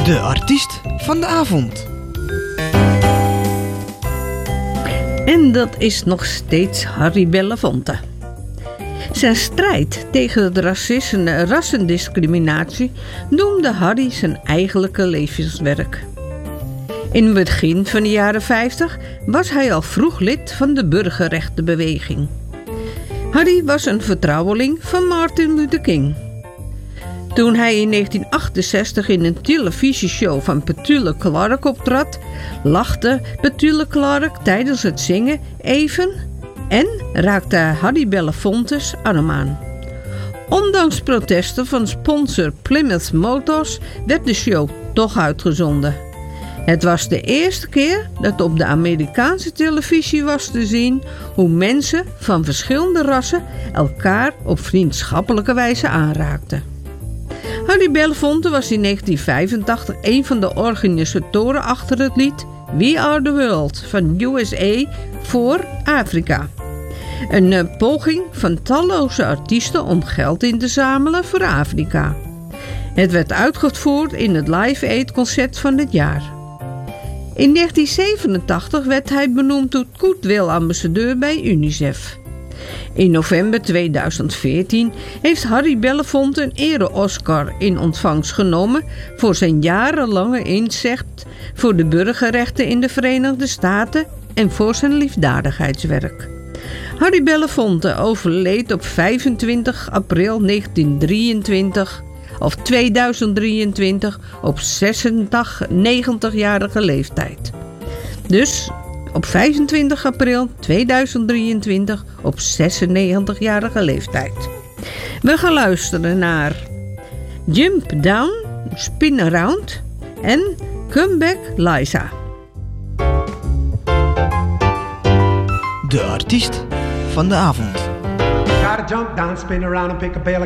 De artiest van de avond. En dat is nog steeds Harry Belafonte. Zijn strijd tegen het racisme en rassendiscriminatie noemde Harry zijn eigenlijke levenswerk. In het begin van de jaren 50 was hij al vroeg lid van de burgerrechtenbeweging. Harry was een vertrouweling van Martin Luther King. Toen hij in 1968 in een televisieshow van Petula Clark optrad, lachte Petula Clark tijdens het zingen even en raakte Harry Belafonte's arm aan. Ondanks protesten van sponsor Plymouth Motors werd de show toch uitgezonden. Het was de eerste keer dat op de Amerikaanse televisie was te zien hoe mensen van verschillende rassen elkaar op vriendschappelijke wijze aanraakten. Harry Belafonte was in 1985 een van de organisatoren achter het lied We Are The World van USA voor Afrika. Een poging van talloze artiesten om geld in te zamelen voor Afrika. Het werd uitgevoerd in het Live Aid concert van het jaar. In 1987 werd hij benoemd tot Goodwill ambassadeur bij UNICEF. In november 2014 heeft Harry Belafonte een ere-Oscar in ontvangst genomen voor zijn jarenlange inzet voor de burgerrechten in de Verenigde Staten en voor zijn liefdadigheidswerk. Harry Belafonte overleed op 25 april 2023 op 96-90-jarige leeftijd. Dus op 25 april 2023 op 96-jarige leeftijd. We gaan luisteren naar Jump Down, Spin Around en Come Back Liza. De artiest van de avond. Gotta jump down, spin around and pick a bell.